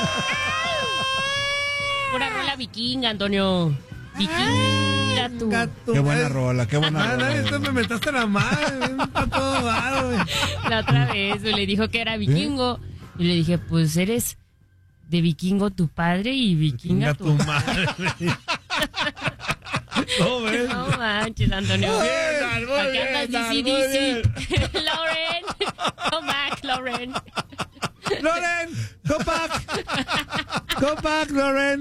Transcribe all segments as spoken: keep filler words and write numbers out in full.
Pura rola vikinga, Antonio. Vikinga, tú. Gato, Qué buena eh. rola, qué buena Ah, rola. no, esto me metaste la madre, está todo mal, güey. La otra vez le dijo que era vikingo. Y le dije, pues eres de vikingo tu padre y vikinga, Vikinga tu tu madre. madre. No, ves. No manches, Antonio. Muy bien, muy ¿Para qué bien, andas Dan, dici, muy dici? Lauren. Come back, Lauren. Loren, go back. Go back, Loren.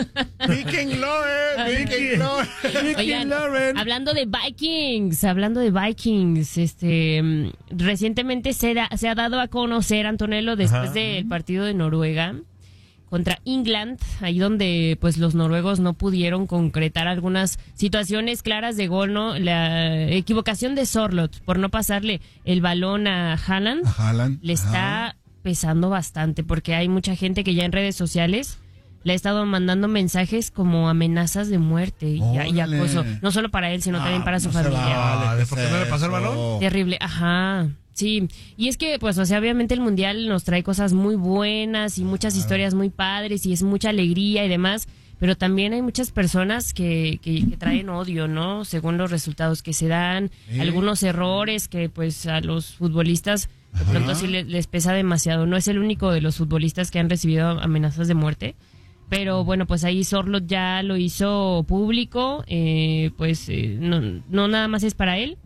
Viking Lauren, Viking Lauren. Viking Oigan, Loren. hablando de Vikings, hablando de Vikings, este, mm, recientemente se, da- se ha dado a conocer, Antonello, después Ajá. del partido de Noruega contra England, ahí donde pues los noruegos no pudieron concretar algunas situaciones claras de gol, ¿no? La equivocación de Sorloth por no pasarle el balón a Haaland A Haaland. le está pesando bastante, porque hay mucha gente que ya en redes sociales le ha estado mandando mensajes como amenazas de muerte y, y Órale. acoso, no solo para él, sino también para su no se familia. vale, ¿por qué no le pasó el balón? Terrible, ajá. Sí, y es que, pues, o sea, obviamente el Mundial nos trae cosas muy buenas y muchas historias muy padres y es mucha alegría y demás, pero también hay muchas personas que, que, que traen odio, ¿no? Según los resultados que se dan, Sí. algunos errores que, pues, a los futbolistas de Ajá. pronto sí les, les pesa demasiado. No es el único de los futbolistas que han recibido amenazas de muerte. Pero bueno, pues ahí Sorloth ya lo hizo público, eh, pues eh, no, no nada más es para él.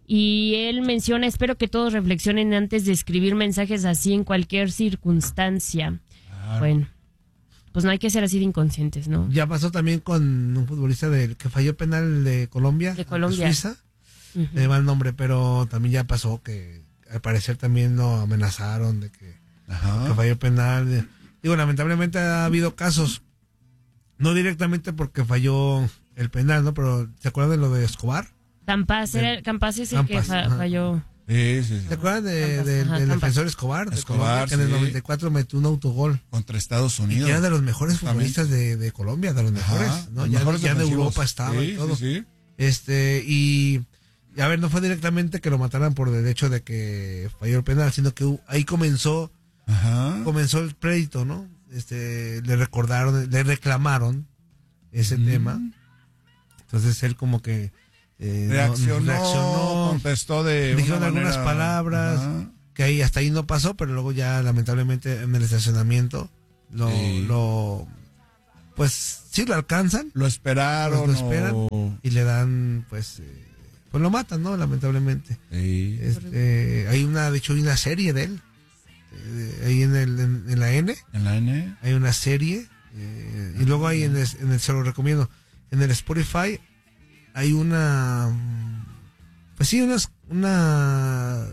Y él menciona, espero que todos reflexionen antes de escribir mensajes así en cualquier circunstancia. Claro. Bueno, pues no hay que ser así de inconscientes, ¿no? Ya pasó también con un futbolista del que falló penal de Colombia. De Colombia. Suiza. Ujú. Me va el nombre, pero también ya pasó que al parecer también lo amenazaron de que, Ajá. que falló penal. De- Digo, lamentablemente ha habido casos, no directamente porque falló el penal, ¿no? Pero ¿se acuerdan de lo de Escobar? Campas, era, Campas es el Campas, que fa- ajá. falló. Sí, sí, sí. ¿Se acuerdan de, Campas, de- ajá, del Campas. defensor Escobar? de Escobar, Colombia, que en el sí. noventa y cuatro metió un autogol. Contra Estados Y Unidos. que era de los mejores Justamente. futbolistas de, de Colombia, de los Ajá, mejores, ¿no? los Ya, mejores ya de defensivos. Europa estaba Sí, y todo. sí, sí. Este, y, y a ver, no fue directamente que lo mataran por el hecho de que falló el penal, sino que hu- ahí comenzó, Ajá. comenzó el crédito, ¿no? Este, le recordaron, le reclamaron ese Mm. tema. Entonces él como que eh, no- Reaccionó, reaccionó, contestó de dijeron una algunas manera- palabras, Ajá. que ahí hasta ahí no pasó, pero luego ya lamentablemente en el estacionamiento lo, Sí. lo pues sí lo alcanzan Lo esperaron. Pues lo esperan. o- y le dan pues eh, pues lo matan, ¿no? Lamentablemente. Sí. Este, hay una, de hecho hay una serie de él, eh, ahí en, el, en, en la N, En la N. hay una serie, eh, y luego hay en el, en el, se lo recomiendo, en el Spotify hay una, mm, pues sí, una, una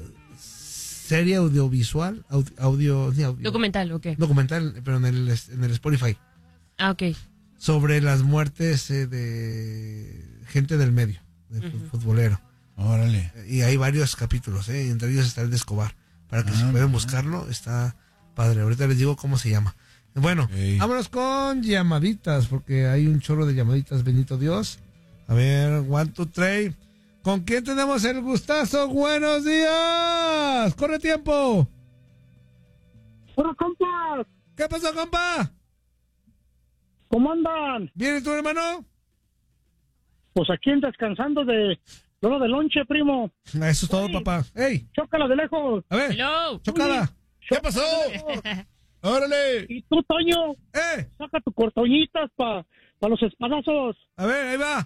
serie audiovisual, audio, audio, sí, audio- Documental, ¿o qué? documental, pero en el, en el Spotify, Ah, ok. sobre las muertes eh, de gente del medio, de Ujú. futbolero. Órale. Y hay varios capítulos, ¿eh? Y entre ellos está el de Escobar. Para que Ah, si pueden mira. buscarlo, está padre. Ahorita les digo cómo se llama. Bueno, Ey. vámonos con llamaditas, porque hay un chorro de llamaditas, bendito Dios. A ver, one, two, three. ¿Con quién tenemos el gustazo? ¡Buenos días! ¡Corre tiempo! ¡Hola, compas! ¿Qué pasó, compa? ¿Cómo andan? ¿Bien y tu hermano? Pues aquí descansando de lo de lonche, primo. Ah, Eso es todo, papá. ¡Ey! Chócala de lejos. A ver, Hello. chocada. ¿Qué pasó? Órale. Y tú, Toño, ¡Eh! saca tu cortoñitas para pa los espadazos. A ver, ahí va.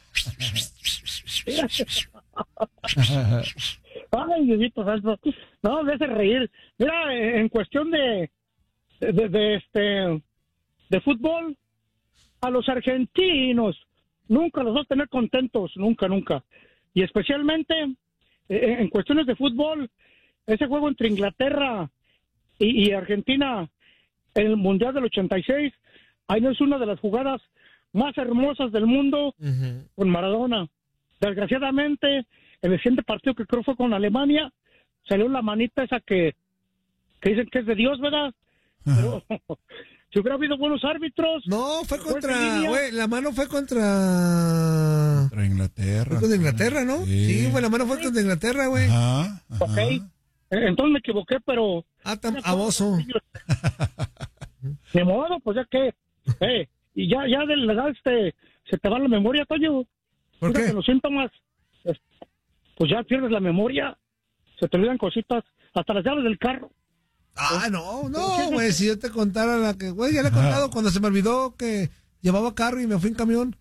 Ay, Diosito santo. No, me hace reír. Mira, en cuestión de, de, de este, de fútbol, a los argentinos nunca los vas a tener contentos, nunca, nunca. Y especialmente eh, en cuestiones de fútbol, ese juego entre Inglaterra y, y Argentina, en el Mundial del ochenta y seis, ahí no es una de las jugadas más hermosas del mundo Ujú. con Maradona. Desgraciadamente, en el siguiente partido que creo fue con Alemania, salió la manita esa que, que dicen que es de Dios, ¿verdad? Pero si hubiera habido buenos árbitros... No, fue Fue contra, Sevilla. güey, la mano fue contra... Contra Inglaterra. Fue contra Inglaterra, ¿no? Sí, güey, la mano fue contra Inglaterra, güey. Ajá. ajá. Ok, eh, entonces me equivoqué, pero... Ah, tan aboso. De modo, pues ya que, eh, y ya, ya de la edad este, se te va la memoria, Toño. ¿Por Fíjate, qué? los síntomas, es- pues ya pierdes la memoria, se te olvidan cositas, hasta las llaves del carro. Ah, no, no, güey, si yo te contara la que, güey, ya le he contado cuando se me olvidó que llevaba carro y me fui en camión.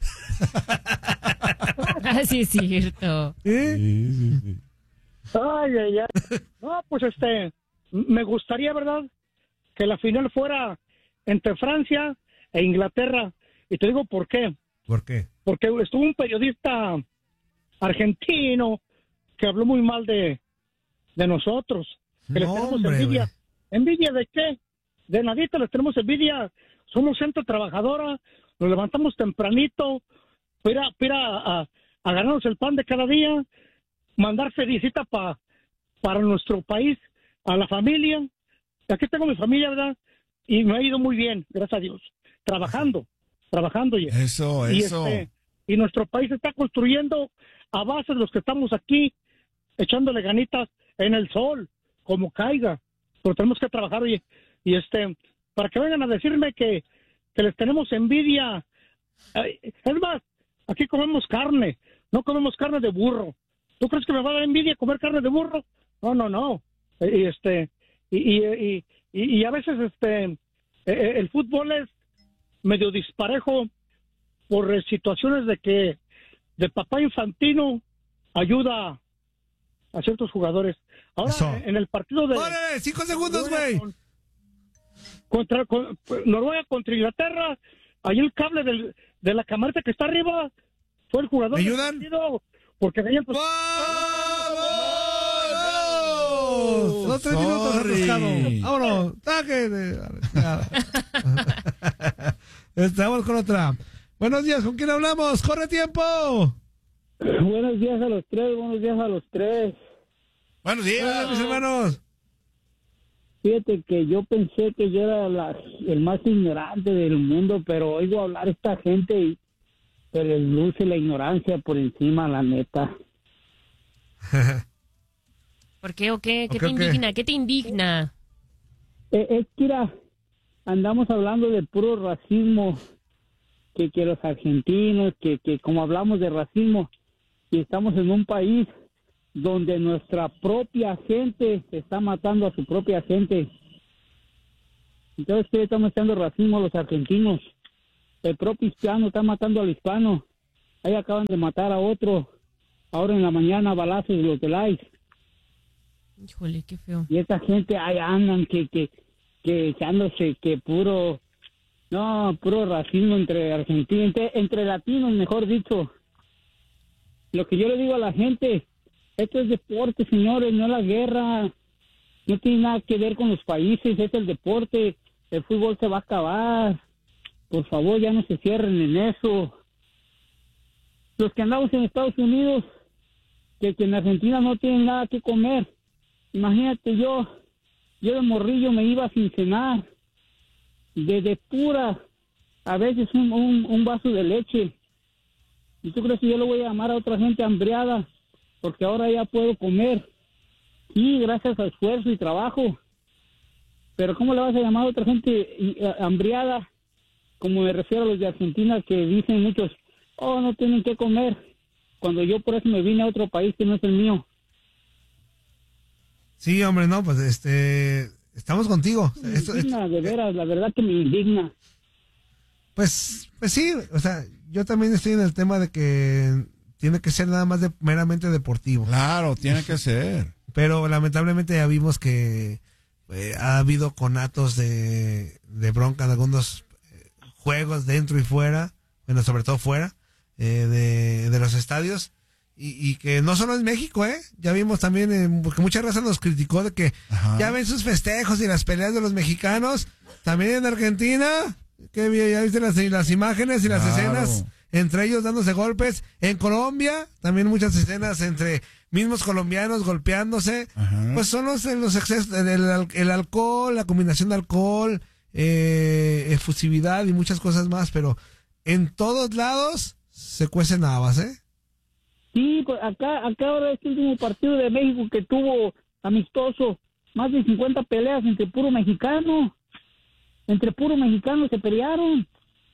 Ah, sí, es cierto. ¿Eh? Sí, sí, sí. Ay, ay, ay. No, pues este, me gustaría, ¿verdad?, que la final fuera entre Francia e Inglaterra. Y te digo por qué. ¿Por qué? Porque estuvo un periodista argentino que habló muy mal de, de nosotros. Que les No, tenemos hombre, envidia. güey. ¿Envidia de qué? De nadita les tenemos envidia. Somos gente trabajadora, nos levantamos tempranito, para, para a, a ganarnos el pan de cada día, mandar felicita pa, para nuestro país, a la familia. Aquí tengo mi familia, ¿verdad? Y me ha ido muy bien, gracias a Dios. Trabajando, trabajando. Y, Eso, y, eso. este, y nuestro país se está construyendo a base de los que estamos aquí, echándole ganitas en el sol, como caiga. Pero tenemos que trabajar, oye. Y este, para que vengan a decirme que, que les tenemos envidia. Eh, Es más, aquí comemos carne, no comemos carne de burro. ¿Tú crees que me va a dar envidia comer carne de burro? No, no, no. Eh, Y este, y, y, y, y- y a veces este, eh, eh, el fútbol es medio disparejo por eh, situaciones de que de papá infantino ayuda a ciertos jugadores. Ahora, Eso. en el partido de ¡Órale! ¡Cinco segundos, Noruega güey! con- Contra, con- Noruega contra Inglaterra, ahí el cable del, de la camarita que está arriba fue el jugador. ¿Me del ayudan? partido, porque de ahí empezó- ¡Vamos! Dos, tres minutos Sorry. atascado. Vámonos. Taque de- nada. Estamos con otra. Buenos días, ¿con quién hablamos? ¡Corre tiempo! Buenos días a los tres, buenos días a los tres. Buenos Hola, días. mis hermanos. Fíjate que yo pensé que yo era la- el más ignorante del mundo, pero oigo hablar esta gente y se les luce la ignorancia por encima, la neta. ¿Por qué o qué? ¿Qué ¿O qué, te o qué? indigna? ¿Qué te indigna? Eh, es que mira, andamos hablando de puro racismo, que, que los argentinos, que, que como hablamos de racismo, y estamos en un país donde nuestra propia gente está matando a su propia gente. Entonces, ¿qué estamos echando racismo a los argentinos? El propio hispano está matando al hispano. Ahí acaban de matar a otro. Ahora en la mañana balazos de los de likes. Híjole, qué feo. Y esa gente ahí andan que, que, que echándose que puro, no, puro racismo entre argentinos, entre, entre latinos, mejor dicho. Lo que yo le digo a la gente, esto es deporte, señores, no la guerra. No tiene nada que ver con los países, es el deporte. El fútbol se va a acabar. Por favor, ya no se cierren en eso. Los que andamos en Estados Unidos, que, que en Argentina no tienen nada que comer. Imagínate yo, yo de morrillo me iba sin cenar, de, de pura, a veces un, un, un vaso de leche. ¿Y tú crees que yo le voy a llamar a otra gente hambriada? Porque ahora ya puedo comer. Sí, gracias a esfuerzo y trabajo. Pero ¿cómo le vas a llamar a otra gente eh, hambriada? Como me refiero a los de Argentina que dicen muchos, oh, no tienen que comer. Cuando yo por eso me vine a otro país que no es el mío. Sí, hombre, no, pues este, estamos contigo. Me Esto- indigna, esto- de veras, la verdad que me indigna. pues, pues sí, o sea, yo también estoy en el tema de que tiene que ser nada más de, meramente deportivo. Claro, tiene que ser. Pero lamentablemente ya vimos que eh, ha habido conatos de, de bronca en algunos eh, juegos dentro y fuera, bueno, sobre todo fuera eh, de, de los estadios. Y, y que no solo en México, ¿eh? Ya vimos también, eh, porque mucha raza nos criticó de que Ajá. ya ven sus festejos y las peleas de los mexicanos. También en Argentina, que vi- ya viste las, las imágenes y las Claro. escenas entre ellos dándose golpes. En Colombia, también muchas escenas entre mismos colombianos golpeándose. Ajá. Pues son los, los excesos, el, el, el alcohol, la combinación de alcohol, eh, efusividad y muchas cosas más, pero en todos lados se cuecen habas, ¿eh? Sí, pues acá, acá ahora este último partido de México que tuvo amistoso, más de cincuenta peleas entre puro mexicano. entre puros mexicanos se pelearon.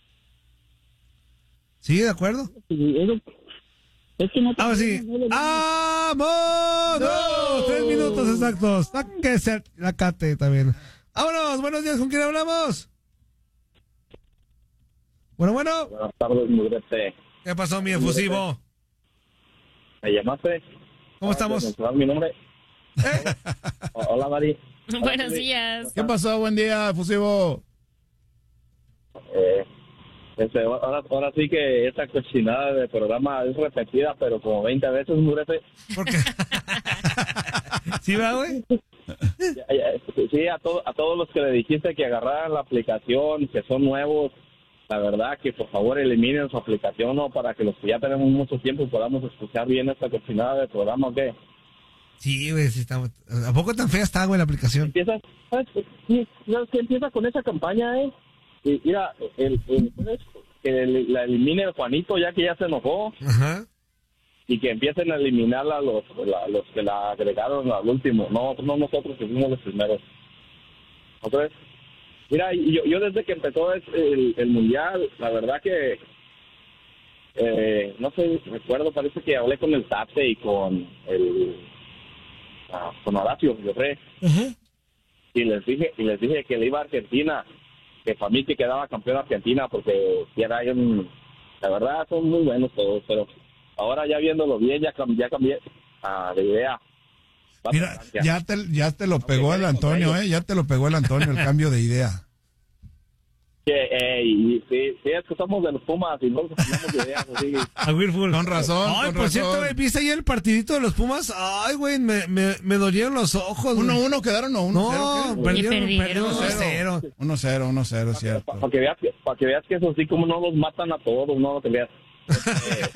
Sí, de acuerdo. Y eso, es que no te Ahora sí. ¡Vámonos! Tres minutos exactos. Sáquese la cate también. ¡Vámonos! Buenos días, ¿con quién hablamos? Bueno, bueno. Buenas tardes, Mugrete. ¿Qué pasó, mi efusivo? ¿Me llamaste? ¿Cómo estamos? ¿Mencionar mi nombre? Hola, Mari. Buenos días. ¿Qué pasó? Buen día, efusivo. Eh, este, ahora, ahora sí que esta cochinada de programa es repetida, pero como veinte veces, Mugrete. ¿Por qué? ¿Sí va, güey? Ya, ya, sí, a, to- a todos los que le dijiste que agarraran la aplicación, que son nuevos, la verdad que por favor eliminen su aplicación, ¿no? Para que los que ya tenemos mucho tiempo podamos escuchar bien esta cochinada de programa, ¿o qué? Sí, güey, sí está. ¿A poco tan fea está, güey, la aplicación? Empieza, ¿sabes? Sí, ¿sabes qué? Empieza con esa campaña, ¿eh? Y mira, el, el, ¿sabes? Que el- la elimine el Juanito ya que ya se enojó Ajá. y que empiecen a eliminarla a los, la- los que la agregaron al último, no, no nosotros que fuimos los primeros. ¿No crees? Mira, y yo, yo desde que empezó es- el, el mundial, la verdad que, eh, no sé, recuerdo, parece que hablé con el Tate y con el, ah, con Horacio, yo creo, y les dije, y les dije que le iba a Argentina, que para mí que quedaba campeón Argentina, porque si era ahí un, la verdad son muy buenos todos, pero ahora ya viéndolo bien, ya, cam- ya cambié ah, de idea. Va Mira, para Francia. ya te, ya te lo pegó el Antonio, ¿eh? Ya te lo pegó el Antonio, el cambio de idea. Que, eh, y, sí, sí, es que somos de los Pumas y no tenemos ideas así. A Whirlpool. Con razón, Ay, con por cierto, razón. güey, ¿viste ayer el partidito de los Pumas? Ay, güey, me, me, me dolieron los ojos. güey. ¿Uno uno quedaron o uno No, cero? perdieron, perdieron. perdieron uno cero. Uno cero, uno cero, Para cierto. que veas que, para que veas que eso sí, como no los matan a todos, no te veas. Eh,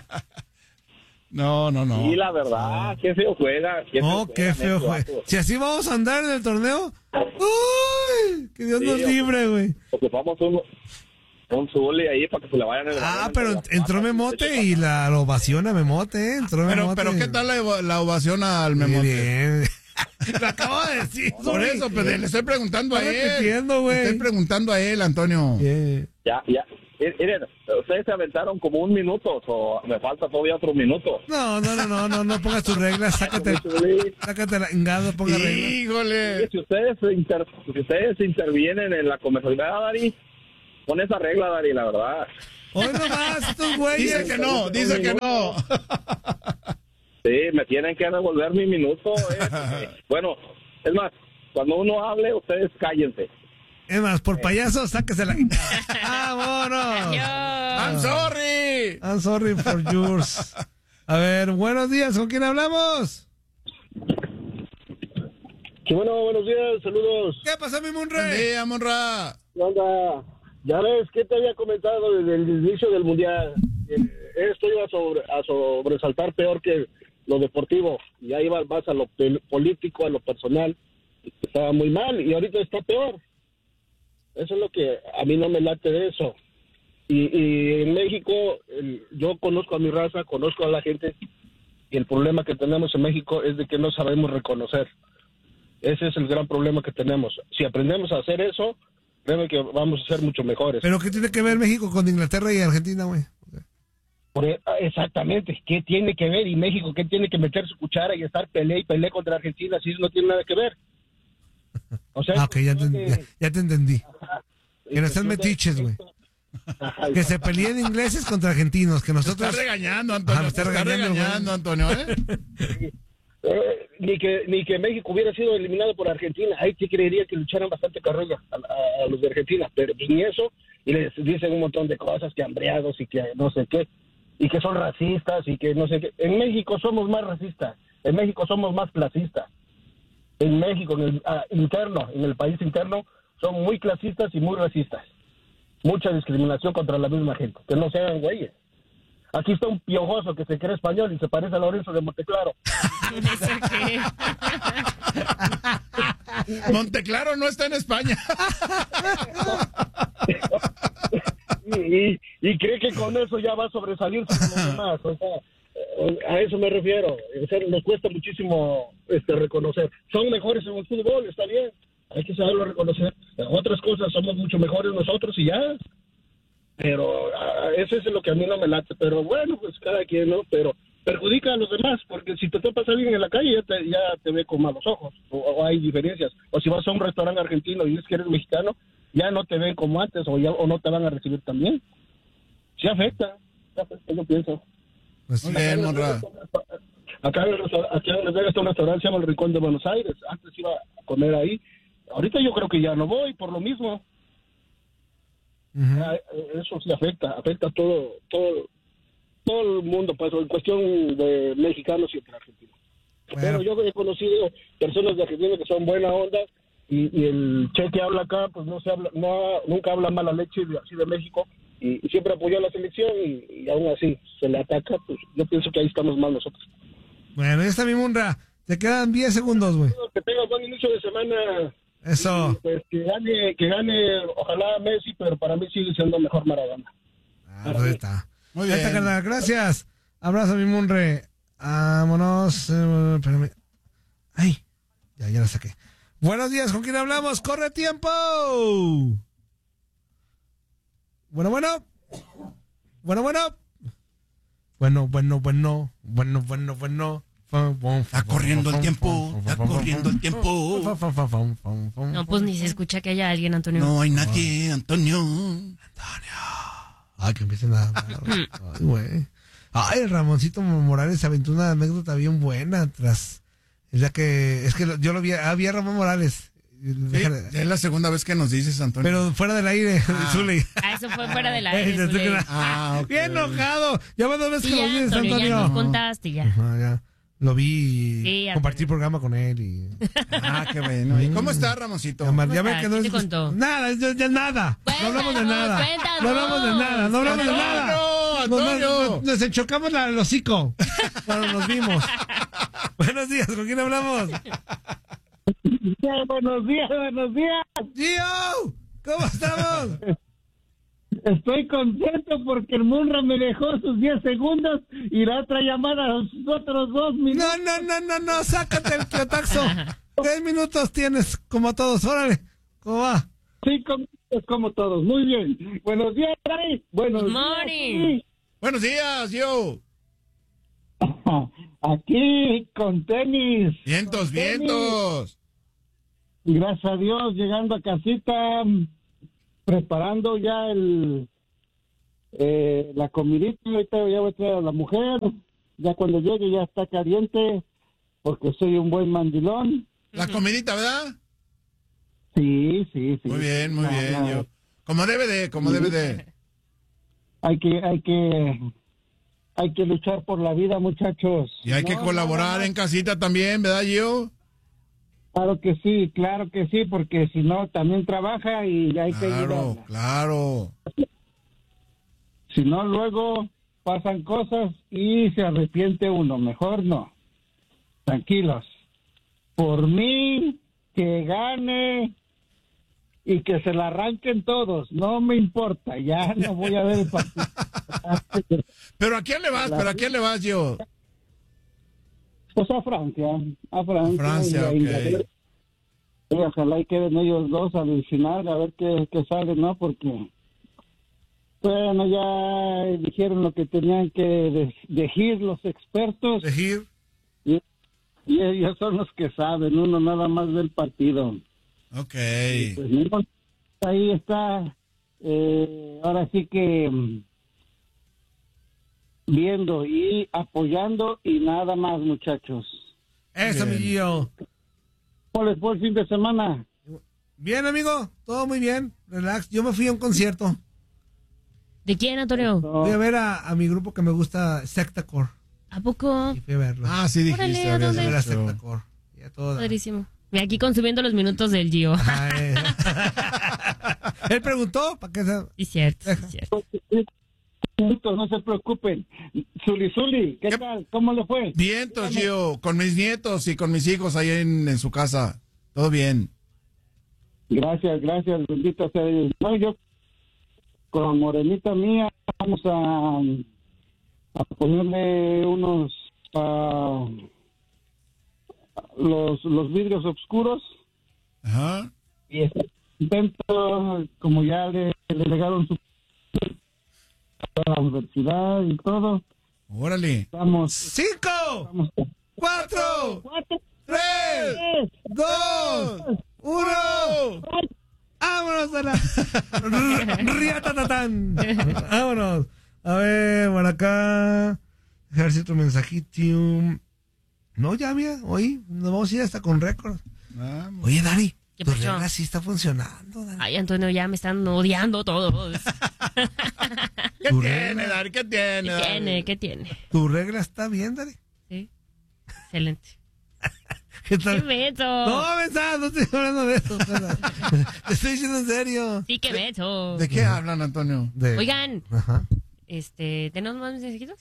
No, no, no. y la verdad, qué feo juega. Qué No, feo qué juegan feo estos fue. vatos. Si así vamos a andar en el torneo, uy, que Dios Sí, nos o- libre, güey. Ocupamos un, un Zuli ahí para que se le vayan el Ah, balón pero entre las entró patas. Memote y la, la ovación a Memote, ¿eh? Entró Pero, Memote. pero ¿qué tal la, eva- la ovación al Muy Memote? bien. Lo acabo de decir. Por güey. eso, pues, le estoy preguntando a Está él. repitiendo, güey. Le estoy preguntando a él, Antonio. Yeah. Ya, ya. Miren, ustedes se aventaron como un minuto, o me falta todavía otro minuto. No, no, no, no, no, no pongas tus reglas, sácate, Zuli. sácate la engado, ponga reglas. Híjole. Si ustedes, inter- si ustedes intervienen en la conversación, Dari, pon esa regla, Dari, la verdad. Hoy nomás, estos güeyes. Dice que no, dice que no. Sí, me tienen que devolver mi minuto. eh, porque- bueno, es más, cuando uno hable, ustedes cállense. Es más, por payaso, sáquese la ¡vámonos! I'm Adiós. sorry. I'm sorry for yours. A ver, buenos días, ¿con quién hablamos? Sí, bueno, buenos días, saludos. ¿Qué pasó, mi Buen Munre? día, Monra. ¿Qué onda? Ya ves, ¿qué te había comentado desde el inicio del Mundial? Eh, esto iba a, sobre, a sobresaltar peor que lo deportivo. Y ahí va más a lo pel- político, a lo personal. Estaba muy mal y ahorita está peor. Eso es lo que a mí no me late de eso. Y, y en México, el- yo conozco a mi raza, conozco a la gente. Y el problema que tenemos en México es de que no sabemos reconocer. Ese es el gran problema que tenemos. Si aprendemos a hacer eso, créeme que vamos a ser mucho mejores. ¿Pero qué tiene que ver México con Inglaterra y Argentina, güey? Por e- ah, exactamente, ¿qué tiene que ver? ¿Y México qué tiene que meter su cuchara y estar pelea y pelea contra Argentina si eso no tiene nada que ver? O sea, Ah, ok, ya te, ya, ya te entendí. Que no están Ajá, metiches, güey. ajá, Que se peleen ingleses contra argentinos, que Está nosotros... regañando, Antonio. Ah, me Está está regañando, regañando, Antonio, ¿eh? eh, ni que ni que México hubiera sido eliminado por Argentina. Ahí sí creería que lucharan bastante carrera a, a- a los de Argentina, pero pues ni eso, y les dicen un montón de cosas, que hambreados y que no sé qué, y que son racistas y que no sé qué. En México somos más racistas, en México somos más clasistas. En México, en el ah, interno, en el país interno, son muy clasistas y muy racistas. Mucha discriminación contra la misma gente, que no se hagan güeyes. Aquí está un piojoso que se cree español y se parece a Lorenzo de Monteclaro. ¿Eso qué? Monteclaro no está en España. y, y, y cree que con eso ya va a sobresalir sobre los demás. O sea, eh, a eso me refiero. O sea, nos cuesta muchísimo este, reconocer. Son mejores en el fútbol, está bien. hay que saberlo reconocer. En otras cosas somos mucho mejores nosotros y ya. Pero uh, eso es lo que a mí no me late. Pero bueno, pues cada quien, ¿no? Pero perjudica a los demás, porque si te topas a alguien en la calle ya te, ya te ve con malos ojos, o, o hay diferencias. O si vas a un restaurante argentino y dices que eres mexicano, ya no te ven como antes, o ya o no te van a recibir tan bien. Sí afecta, sí afecta, yo pienso. Pues bien, Monra. Acá en Las Vegas está un restaurante, se llama El Rincón de Buenos Aires. Antes iba a comer ahí. Ahorita yo creo que ya no voy, por lo mismo. Uh-huh. Eso sí afecta, afecta a todo, todo, todo el mundo, pues, en cuestión de mexicanos y de argentinos. Bueno. Pero yo he conocido personas de Argentina que son buena onda y, y el che que habla acá, pues no se habla, no, nunca habla mala leche de, así de México y, y siempre apoyó a la selección y, y aún así se le ataca, pues yo pienso que ahí estamos mal nosotros. Bueno, ya está mi Munra, te quedan diez segundos, güey. Que tenga buen inicio de semana. Eso. Y, pues que gane, que gane, ojalá Messi, pero para mí sigue siendo mejor Maradona. Ah, pues ahí está. Muy bien. Ahí está, carnal. Gracias. Abrazo, mi Munre. Vámonos. Eh, espérame. Ay, ya, ya la saqué. Buenos días, ¿con quién hablamos? ¡Corre tiempo! Bueno, bueno. Bueno, bueno. Bueno, bueno, bueno. Bueno, bueno, bueno. Está corriendo el tiempo, está corriendo el tiempo. No, pues ni se escucha que haya alguien, Antonio. No hay nadie, Antonio. Antonio. Ay, que empiecen a... Ay, güey. Ay, Ramoncito Morales aventó una anécdota bien buena tras... Es la que... Es que lo, yo lo vi... Ah, vi a Ramón Morales. Sí, es la segunda vez que nos dices, Antonio. Pero fuera del aire, ah. Zuli. Ah, eso fue fuera del aire, Zuli. Ah, okay. Bien enojado. Ya más dos veces sí, que ya, lo dices, Antonio. Antonio. Ya nos contaste, ya. Ajá, ya. Lo vi y sí, compartí programa con él y... Ah, qué bueno. ¿Y cómo está, Ramoncito? Ya, ya ve que no ¿Qué es... te contó? Nada, ya, ya nada. Cuéntanos, no hablamos de nada. Cuéntanos. No hablamos de nada, no hablamos de nada. No, Antonio. Nos, nos, nos enchocamos la, el hocico cuando nos vimos. Buenos días, ¿con quién hablamos? Buenos días, buenos días. Gio, ¿cómo estamos? Estoy contento porque el Munra me dejó sus diez segundos y la otra llamada los otros dos minutos. No, no, no, no, no, sácate el clotaxo. Tres minutos tienes, como todos, órale. ¿Cómo va? Cinco minutos como todos, muy bien. Buenos días, Ray. Buenos Good días. morning. Buenos días, yo. Aquí con tenis. Vientos, con tenis. vientos. Gracias a Dios, llegando a casita, preparando ya el eh, la comidita. Ahorita ya voy a traer a la mujer. Ya cuando llegue ya está caliente, porque soy un buen mandilón. La comidita, ¿verdad? Sí, sí, sí. Muy bien, muy La- bien, la- yo. Como debe de, como Sí. debe de. Hay que, hay que, hay que luchar por la vida, muchachos. Y hay que No, colaborar nada más. en casita también, ¿verdad, yo? Claro que sí, claro que sí, porque si no también trabaja y hay que Claro, ayudarla. claro. Si no, luego pasan cosas y se arrepiente uno. Mejor no. Tranquilos. Por mí, que gane y que se la arranquen todos. No me importa. Ya no voy a ver el partido. Pero ¿a quién le vas? ¿Pero a quién le vas, yo? Pues a Francia. A Francia. Francia, y a ok. Inglaterra. Y ojalá y queden ellos dos al final a ver qué, qué sale, ¿no? Porque, bueno, ya dijeron lo que tenían que de- decir los expertos. Elegir. Y, y ellos son los que saben, uno nada más ve el partido. Ok. Pues, no, ahí está, eh, ahora sí que mm, viendo y apoyando y nada más, muchachos. Eso, mi Bien. Gio. ¿Cómo les fue el fin de semana? Bien, amigo. Todo muy bien. Relax. Yo me fui a un concierto. ¿De quién, Antonio? Fui a ver a, a mi grupo que me gusta, Sectacore. ¿A poco? Y fui a verlo. Ah, sí dijiste. Órale, ¿a habías dónde? a ver a dicho. Sectacore. Y a toda. Padrísimo. Y aquí consumiendo los minutos del Gio. Ay. Él preguntó, ¿para qué? se- Sí, cierto, sí, cierto. No se preocupen. Zuli, Zuli, ¿qué, ¿Qué? tal? ¿Cómo le fue? Vientos, Gio. Con mis nietos y con mis hijos ahí en, en su casa. Todo bien. Gracias, gracias, bendito sea Dios. No, yo con la morenita mía vamos a, a ponerle unos ah, los los vidrios oscuros Ajá. y estoy contento, como ya le, le delegaron su a la universidad y todo. Órale. Estamos. ¡Cinco! Estamos ¡Cuatro! cuatro, ¡Tres! tres, ¡Dos! ¡Uno! ¡Vámonos a la riatatatán! ¡Vámonos! A ver, por acá. A ver si otro mensajito. No, ya, mira, hoy nos vamos a ir hasta con récord. Vamos. Oye, Dani, ¿Qué tu pasó? regla sí está funcionando, Dani. Ay, Antonio, ya me están odiando todos. ¿Qué Tu tiene, regla. Dari? ¿Qué tiene? ¿Qué Dari? tiene? ¿Qué tiene? ¿Tu regla está bien, Dani? Sí. Excelente. ¿Qué ¡Qué tal? beso! No, mensaje, no estoy hablando de eso. Te estoy diciendo en serio. Sí, qué beso. ¿De qué hablan, Antonio? De- Oigan, Ajá. este, ¿tenemos más mensajitos?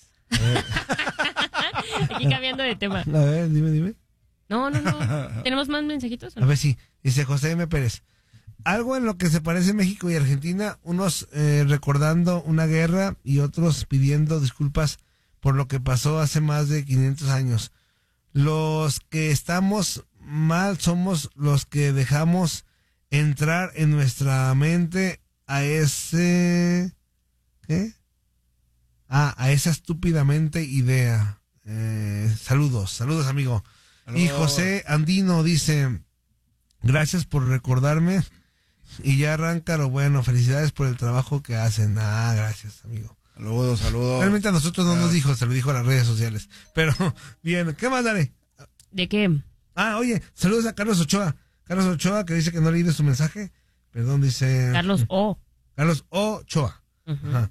Aquí cambiando de tema. A ver, dime, dime. No, no, no. ¿Tenemos más mensajitos? o A no? ver, sí. Dice José M. Pérez. Algo en lo que se parece México y Argentina, unos eh, recordando una guerra y otros pidiendo disculpas por lo que pasó hace más de quinientos años. Los que estamos mal somos los que dejamos entrar en nuestra mente a ese... ¿Qué? Ah, a esa estúpidamente idea. Eh, saludos, saludos, amigo. Y Saludos. José Andino dice, gracias por recordarme y ya arranca lo bueno. Felicidades por el trabajo que hacen. Ah, gracias, amigo. Saludos, saludos. Realmente a nosotros no nos dijo, se lo dijo a las redes sociales. Pero, bien, ¿qué más, Dani? ¿De qué? Ah, oye, saludos a Carlos Ochoa. Carlos Ochoa, que dice que no ha leído su mensaje. Perdón, dice... Carlos O. Carlos Ochoa. Ujú. Ajá.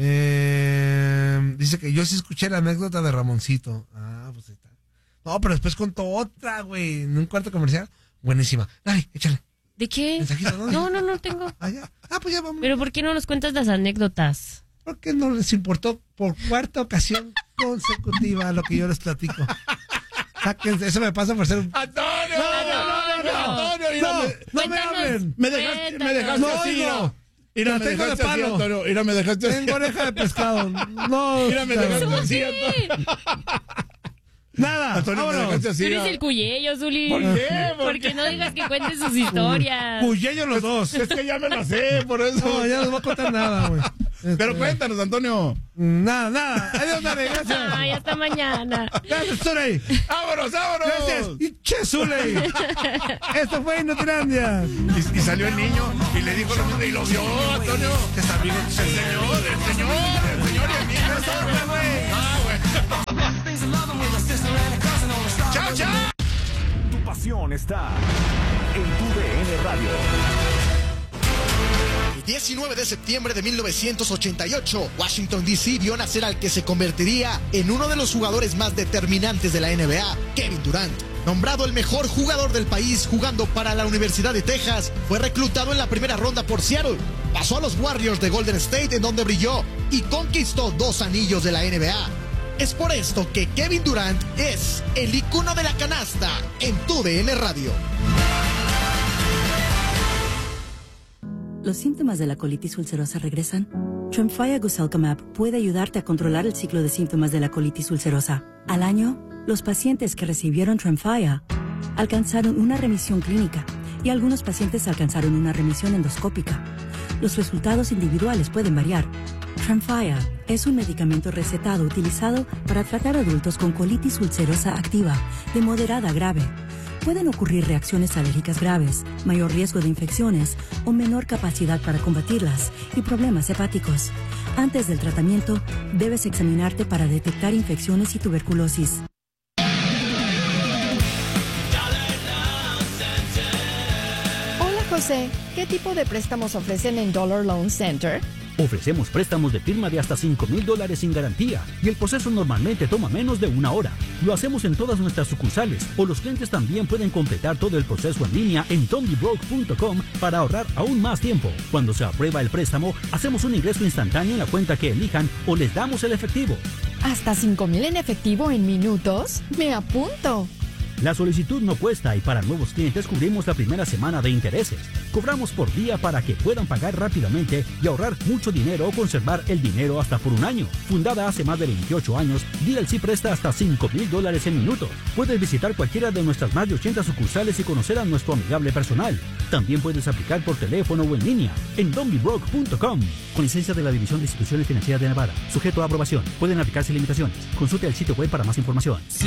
Eh, dice que yo sí escuché la anécdota de Ramoncito. Ah, pues ahí está. No, pero después contó otra, güey, en un cuarto comercial. Buenísima. Dale, échale. ¿De qué? Mensajito, ¿no? No, no, no tengo. Ah, ya. Ah, pues ya vamos. Pero ¿por qué no nos cuentas las anécdotas? ¿Por qué no les importó por cuarta ocasión consecutiva lo que yo les platico? Sáquense, eso me pasa por ser un... ¡Antonio! No, no, no, ¡Antonio! mira, no, me- no me Cuéntanos. hablen. Me dejaste, me dejaste No así, oigo. mira. Mira, La me tengo de dejaste así, palo. Antonio. Mira, me dejaste así. Tengo oreja de pescado. No, Mira, me cabrón. dejaste así, Sí. Antonio. Nada, Antonio, me vámonos. dejaste así. Tú eres mira. el cuyello, Zuli. ¿Por qué? ¿Por Porque qué? no digas que cuentes sus historias. Cuyello los dos. Es que ya me lo sé, por eso. No, ya no voy a contar nada, güey. Pero Este, cuéntanos, Antonio. Nada, nada. Adiós, Dani, gracias. Ay, hasta mañana. Gracias, Zuley. ¡Vámonos, vámonos! Gracias. Y che, Zuley. Esto fue Inutilandia. Y, y salió el niño y le dijo lo mismo y lo vio, Antonio. Que es amigo. El señor, el señor, el señor y el niño. Ah, güey. ¡Chao, chao! Tu pasión está en tu D N Radio. El diecinueve de septiembre de mil novecientos ochenta y ocho, Washington D C vio nacer al que se convertiría en uno de los jugadores más determinantes de la N B A, Kevin Durant. Nombrado el mejor jugador del país jugando para la Universidad de Texas, fue reclutado en la primera ronda por Seattle. Pasó a los Warriors de Golden State, en donde brilló y conquistó dos anillos de la N B A. Es por esto que Kevin Durant es el icono de la canasta en tu D N Radio. ¿Los síntomas de la colitis ulcerosa regresan? Tremfya Guselkumab puede ayudarte a controlar el ciclo de síntomas de la colitis ulcerosa. Al año, los pacientes que recibieron Tremfya alcanzaron una remisión clínica y algunos pacientes alcanzaron una remisión endoscópica. Los resultados individuales pueden variar. Tremfya es un medicamento recetado utilizado para tratar adultos con colitis ulcerosa activa de moderada a grave. Pueden ocurrir reacciones alérgicas graves, mayor riesgo de infecciones o menor capacidad para combatirlas y problemas hepáticos. Antes del tratamiento, debes examinarte para detectar infecciones y tuberculosis. Hola José, ¿qué tipo de préstamos ofrecen en Dollar Loan Center? Ofrecemos préstamos de firma de hasta cinco mil dólares sin garantía y el proceso normalmente toma menos de una hora. Lo hacemos en todas nuestras sucursales o los clientes también pueden completar todo el proceso en línea en tony broke punto com para ahorrar aún más tiempo. Cuando se aprueba el préstamo, hacemos un ingreso instantáneo en la cuenta que elijan o les damos el efectivo. ¿Hasta cinco mil en efectivo en minutos? ¡Me apunto! La solicitud no cuesta y para nuevos clientes cubrimos la primera semana de intereses. Cobramos por día para que puedan pagar rápidamente y ahorrar mucho dinero o conservar el dinero hasta por un año. Fundada hace más de veintiocho años, D L C presta hasta cinco mil dólares en minutos. Puedes visitar cualquiera de nuestras más de ochenta sucursales y conocer a nuestro amigable personal. También puedes aplicar por teléfono o en línea en don b broke punto com. Con licencia de la División de Instituciones Financieras de Nevada. Sujeto a aprobación. Pueden aplicarse limitaciones. Consulte el sitio web para más información. Si